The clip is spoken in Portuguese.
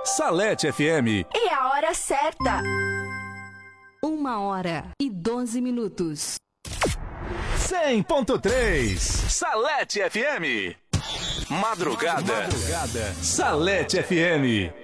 Salete FM. E a hora certa. 1h12. 100.3 Salete FM. Madrugada. Salete FM.